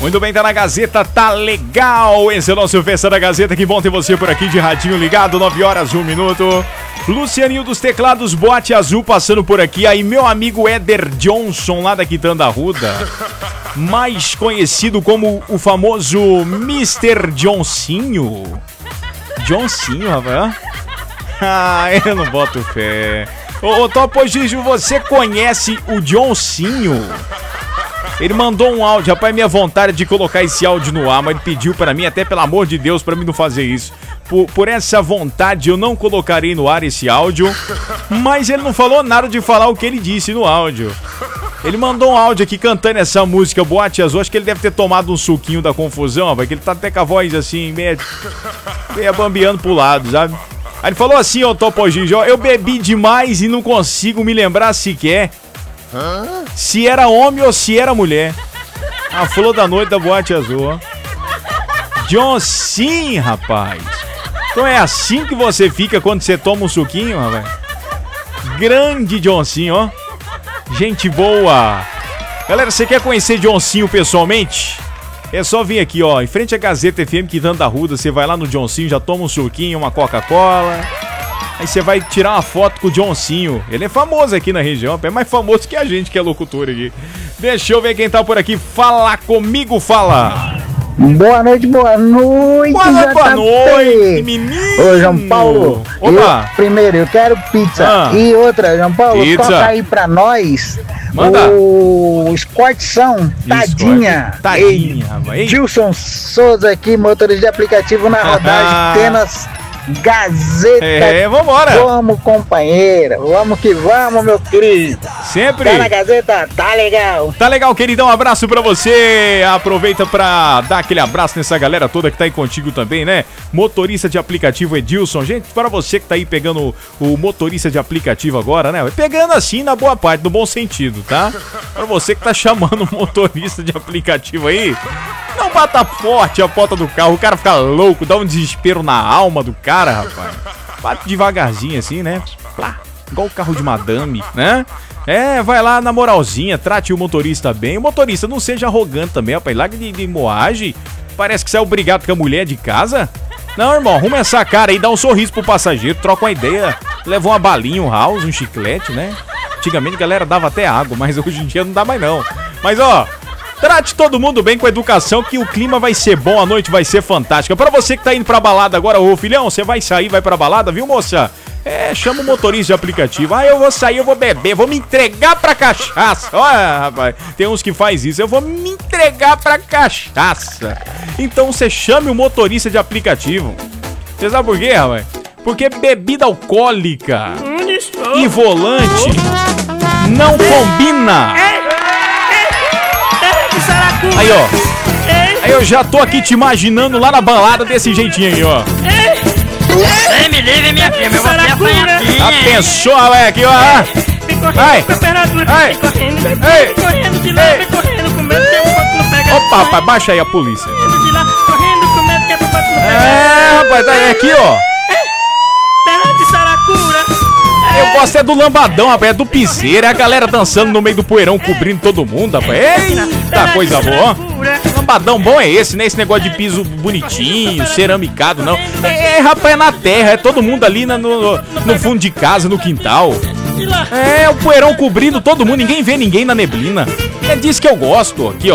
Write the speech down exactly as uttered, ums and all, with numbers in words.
Muito bem, tá na Gazeta, tá legal. Esse é o nosso Festa da Gazeta. Que bom ter você por aqui de radinho ligado, nove horas e um minuto. Lucianinho dos Teclados, Boate Azul passando por aqui. Aí meu amigo Éder Johnson, lá da Quitanda Arruda, mais conhecido como o famoso mister Johncinho. Johncinho, rapaz. Ah, eu não boto fé. Ô, ô Topo Gigio, você conhece o Johncinho? Ele mandou um áudio, rapaz, minha vontade de colocar esse áudio no ar, mas ele pediu pra mim, até pelo amor de Deus, pra mim não fazer isso. Por, por essa vontade eu não colocarei no ar esse áudio, mas ele não falou nada de falar o que ele disse no áudio. Ele mandou um áudio aqui cantando essa música Boate Azul. Acho que ele deve ter tomado um suquinho da confusão, rapaz, que ele tá até com a voz assim, meio, meio bambeando pro lado, sabe? Aí ele falou assim, ó, Topo Gigio, eu bebi demais e não consigo me lembrar sequer Hã? se era homem ou se era mulher. A flor da noite da Boate Azul, ó. Johncinho, rapaz. Então é assim que você fica quando você toma um suquinho, rapaz? Grande Johncinho, ó. Gente boa. Galera, você quer conhecer Johncinho pessoalmente? É só vir aqui, ó, em frente à Gazeta F M Quitanda Arruda. Você vai lá no Johncinho, já toma um suquinho, uma Coca-Cola. Aí você vai tirar uma foto com o Johncinho. Ele é famoso aqui na região, é mais famoso que a gente que é locutor aqui. Deixa eu ver quem tá por aqui. Fala comigo, fala. Boa noite, boa noite. Boa noite, boa noite, menino. Ô, João Paulo. Opa. Eu, primeiro, eu quero pizza. Ah. E outra, João Paulo, pizza. Toca aí pra nós. Manda. O Escortição, tadinha. Tadinha, rapaz. Gilson Souza aqui, motorista de aplicativo na rodagem, apenas Gazeta. É, vambora. Vamos, companheira. Vamos que vamos, meu querido. Sempre. Tá na Gazeta, tá legal. Tá legal, queridão. Um abraço pra você. Aproveita pra dar aquele abraço nessa galera toda que tá aí contigo também, né? Motorista de aplicativo Edilson. Gente, para você que tá aí pegando o motorista de aplicativo agora, né? Pegando assim na boa parte, no bom sentido, tá? Pra você que tá chamando o motorista de aplicativo aí, não bata forte a porta do carro. O cara fica louco, dá um desespero na alma do cara, rapaz. Bate devagarzinho assim, né? Plá, igual o carro de madame, né? É, vai lá na moralzinha, trate o motorista bem. O motorista não seja arrogante também, rapaz. Larga de, de moagem. Parece que você é obrigado com a mulher de casa. Não, irmão, arruma essa cara aí, dá um sorriso pro passageiro, troca uma ideia, leva uma balinha, um house, um chiclete, né? Antigamente a galera dava até água, mas hoje em dia não dá mais não. Mas ó, trate todo mundo bem com educação, que o clima vai ser bom, a noite vai ser fantástica. Pra você que tá indo pra balada agora, ô filhão, você vai sair, vai pra balada, viu, moça? É, chama o motorista de aplicativo. Ah, eu vou sair, eu vou beber, vou me entregar pra cachaça. Olha, rapaz, tem uns que faz isso. Eu vou me entregar pra cachaça. Então você chame o motorista de aplicativo. Você sabe por quê, rapaz? Porque bebida alcoólica e volante não combina. Aí, ó. Aí eu já tô aqui te imaginando lá na balada desse jeitinho aí, ó. Ei, me livre, minha filha, eu vou ter apanhadinha. Já pensou, velho, aqui, ó. Vai, vai, ei, correndo de lá, vem correndo com medo que o papo não pega. Opa, rapaz, baixa aí a polícia. Correndo de lá, correndo com medo que o papo não pega. É, rapaz, tá aqui, ó. Terra de Saracura. Eu gosto é do lambadão, rapaz, é do piseiro, é a galera dançando no meio do poeirão, cobrindo todo mundo, rapaz. Eita, coisa boa. Lambadão bom é esse, né? Esse negócio de piso bonitinho, ceramicado, não. É, rapaz, é na terra, é todo mundo ali na, no, no fundo de casa, no quintal. É, o poeirão cobrindo todo mundo, ninguém vê ninguém na neblina. É disso que eu gosto, aqui, ó.